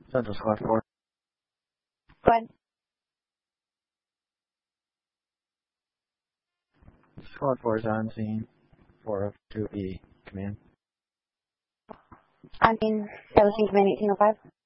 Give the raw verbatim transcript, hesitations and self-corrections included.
Central Squad four. Go ahead. Squad four is on scene. four oh two E. Command. On scene, seventeen Command eighteen oh five.